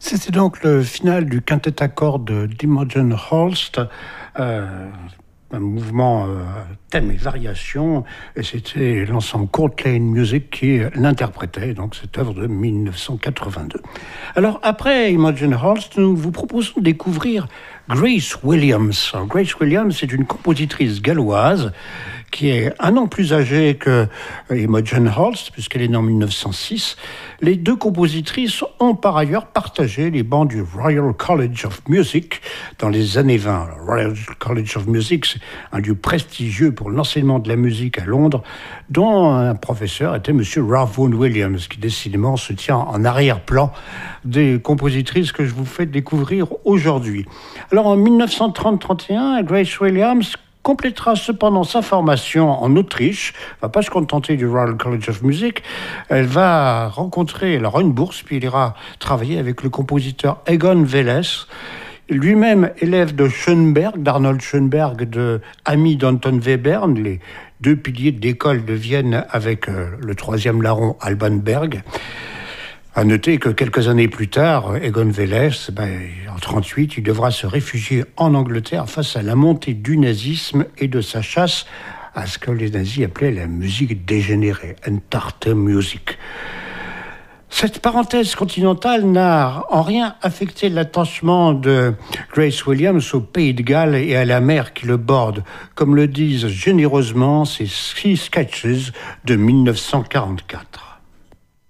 C'était donc le final du quintet à cordes d'Imogen Holst, un mouvement thème et variation, et c'était l'ensemble Court Lane Music qui l'interprétait, donc cette œuvre de 1982. Alors après Imogen Holst, nous vous proposons de découvrir Grace Williams. Alors, Grace Williams est une compositrice galloise qui est un an plus âgée que Imogen Holst, puisqu'elle est née en 1906. Les deux compositrices ont par ailleurs partagé les bancs du Royal College of Music dans les années 20. Le Royal College of Music, c'est un lieu prestigieux pour l'enseignement de la musique à Londres, dont un professeur était M. Ralph Vaughan Williams, qui décidément se tient en arrière-plan des compositrices que je vous fais découvrir aujourd'hui. Alors en 1930-31, Grace Williams complétera cependant sa formation en Autriche. Elle va pas se contenter du Royal College of Music. Elle va rencontrer, elle aura une bourse, puis elle ira travailler avec le compositeur Egon Welles, lui-même élève de Schoenberg, d'Arnold Schoenberg, ami d'Anton Webern, les deux piliers de l'école de Vienne avec le troisième larron Alban Berg. À noter que quelques années plus tard, Egon Welles, en 1938, il devra se réfugier en Angleterre face à la montée du nazisme et de sa chasse à ce que les nazis appelaient la musique dégénérée, Entarter Music. Cette parenthèse continentale n'a en rien affecté l'attachement de Grace Williams au pays de Galles et à la mer qui le borde, comme le disent généreusement ces 6 sketches de 1944.